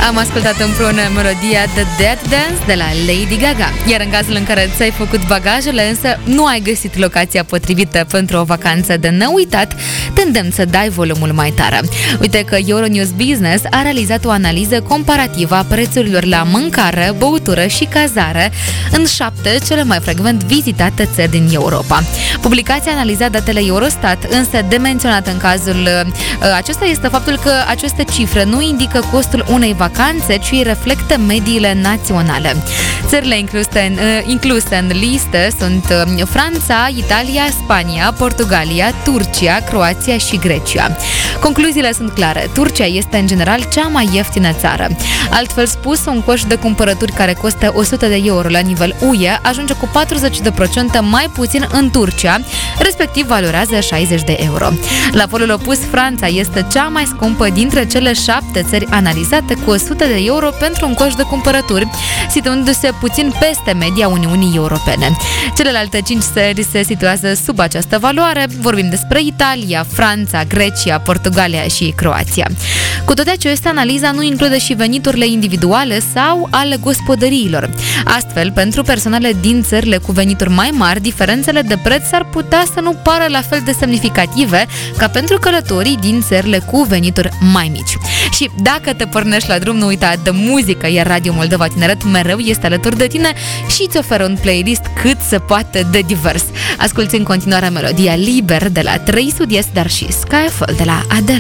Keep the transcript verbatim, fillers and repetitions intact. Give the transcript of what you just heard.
Am ascultat împreună melodia The Dead Dance de la Lady Gaga. Iar în cazul în care ți-ai făcut bagajele, însă nu ai găsit locația potrivită pentru o vacanță de neuitat, te îndemn să dai volumul mai tare. Uite că Euronews Business a realizat o analiză comparativă a prețurilor la mâncare, băutură și cazare în șapte cele mai frecvent vizitate țări din Europa. Publicația a analizat datele Eurostat, însă de menționat în cazul acesta este faptul că aceste cifre nu indică costul unei vacanțe, ci reflectă mediile naționale. Țările incluse în, incluse în listă sunt Franța, Italia, Spania, Portugalia, Turcia, Croația și Grecia. Concluziile sunt clare. Turcia este în general cea mai ieftină țară. Altfel spus, un coș de cumpărături care costă o sută de euro la nivel U E ajunge cu patruzeci la sută mai puțin în Turcia, respectiv valorează șaizeci de euro. La polul opus, Franța este cea mai scumpă dintre cele șapte țări analizate, cu o sută de euro pentru un coș de cumpărături, situându-se puțin peste media Uniunii Europene. Celelalte cinci țări se situează sub această valoare. Vorbim despre Italia, Franța, Grecia, Portugalia și Croația. Cu toate acestea, analiza nu include și veniturile individuale sau ale gospodăriilor. Astfel, pentru persoanele din țările cu venituri mai mari, diferențele de preț s-ar putea să nu pară la fel de semnificative ca pentru călătorii din țările cu venituri mai mici. Și dacă te pornești la drum, nu uita de muzică, iar Radio Moldova Tineret mereu este alături de tine și îți oferă un playlist cât se poate de divers. Asculți în continuare melodia Liber de la trei Studies, dar și Skyfall de la Adele.